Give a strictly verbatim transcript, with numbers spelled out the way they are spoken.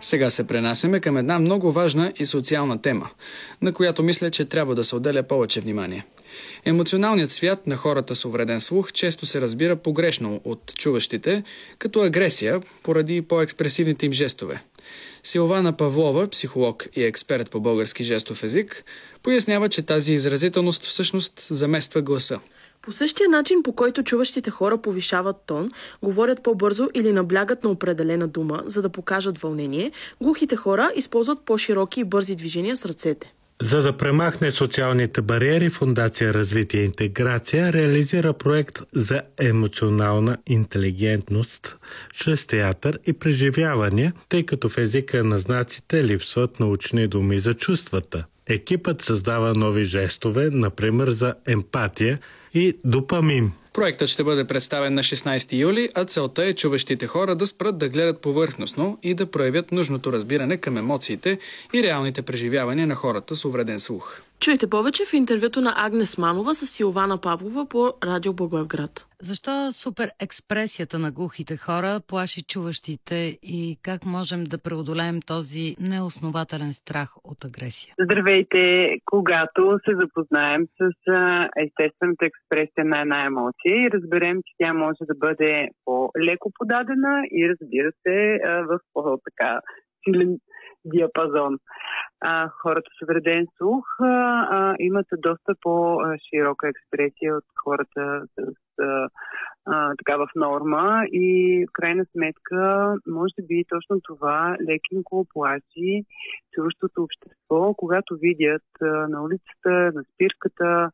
Сега се пренасяме към една много важна и социална тема, на която мисля, че трябва да се отделя повече внимание. Емоционалният свят на хората с увреден слух често се разбира погрешно от чуващите, като агресия поради по-експресивните им жестове. Силвана Павлова, психолог и експерт по български жестов език, пояснява, че тази изразителност всъщност замества гласа. По същия начин, по който чуващите хора повишават тон, говорят по-бързо или наблягат на определена дума, за да покажат вълнение, глухите хора използват по-широки и бързи движения с ръцете. За да премахне социалните бариери, Фондация Развитие и интеграция реализира проект за емоционална интелигентност чрез театър и преживявания, тъй като в езика на знаците липсват научни думи за чувствата. Екипът създава нови жестове, например за емпатия и допамин. Проектът ще бъде представен на шестнайсети юли, а целта е чуващите хора да спрат да гледат повърхностно и да проявят нужното разбиране към емоциите и реалните преживявания на хората с увреден слух. Чуйте повече в интервюто на Агнес Манова с Силвана Павлова по Радио Благоевград. Защо супер експресията на глухите хора плаши чуващите и как можем да преодолеем този неоснователен страх от агресия? Здравейте! Когато се запознаем с естествената експресия на една емоция и разберем, че тя може да бъде по-леко подадена и, разбира се, в по-така силен диапазон. А, хората с увреден слух а, а, имат доста по-широка експресия от хората с а, а, така в норма и в крайна сметка може би точно това лекенко плаши чуващото общество, когато видят а, на улицата, на спирката